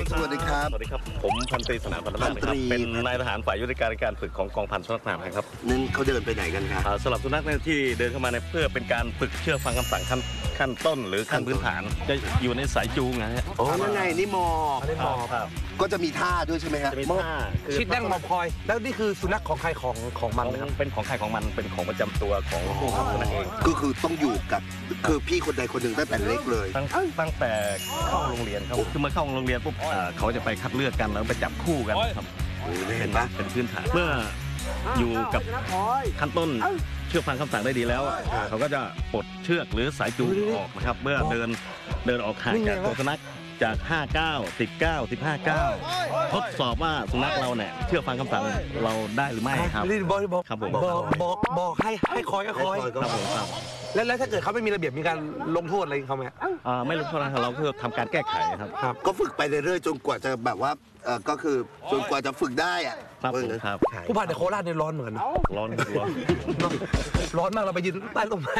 สวัสดีครับสวัสดีครับผมพันตรีสนามพันธนาครับเป็นนายทหารฝ่ายยุทธการในการฝึกของกองพันสุนัขนามครับนั่นเขาเดินไปไหนกันครับสำหรับสุนัขที่เดินเข้ามาเพื่อเป็นการฝึกเชื่อฟังคำสั่งขั้นต้นหรือขั้นพื้นฐานจะอยู่ในสายจูงนะฮะโอ้นั่นไงนี่มอครับก็จะมีท่าด้วยใช่ไหมครับจะมีท่าชิดนั่งมอคอยแล้วนี่คือสุนัขของใครของมันนะครับเป็นของใครของมันเป็นของประจำตัวของผู้ขับสุนัขเองก็คือต้องอยู่กับคือพี่คนใดคนหนึ่งตั้งแต่เล็กเลยตั้งแต่เข้าโรงเรียนครับคือเมื่อเข้าโรงเรียนปุ๊บเขาจะไปคัดเลือกกันแล้วไปจับคู่กันครับเป็นพื้นฐานเมื่ออยู่กับขั้นต้นเชื่อฟังคำสั่งได้ดีแล้วเขาก็จะปลดเชือกหรือสายจูงออกนะครับเมื่อเดินออกห่างจากตัวสุนัขจาก5 9 19 15 9ทดสอบว่าสุนัขเราเนี่ยเชื่อฟังคำสั่งเราได้หรือไม่ครับครับผมบอกให้คอยครับผมครับแล้วถ้าเกิดเขาไม่มีระเบียบมีการลงโทษอะไรเขาไหมไม่ลงโทษนะครับเราคือทำการแก้ไขครับก็ฝึกไปเรื่อยๆจนกว่าจะแบบว่าก็คือจนกว่าจะฝึกได้อะครับผู้พันในโคราชเนี่ยร้อนเหมือนร้อนมากเราไปยืนใต้ต้นไม้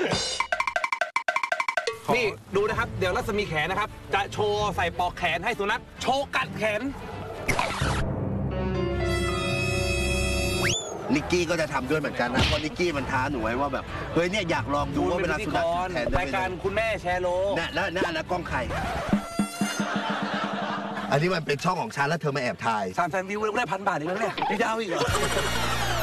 นี่ดูนะครับเดี๋ยวรัศมีแขนนะครับจะโชว์ใส่ปลอกแขนให้สุนัขโชว์กัดแขนนิกกี้ก็จะทำด้วยเหมือนกันนะเพราะนิกกี้มันท้าหนูไว้ว่าแบบเฮ้ยเนี่ยอยากลองดูว่าเวลาสุนัขแขนรายการคุณแม่แชร์โลเนี่ยแล้วกล้องใครอันนี้มันเป็นช่องของฉันแล้วเธอมาแอบถ่าย 300,000 วิวแล้วได้1,000 บาทอีกแล้วเนี่ยจะเอาอีกเหรอ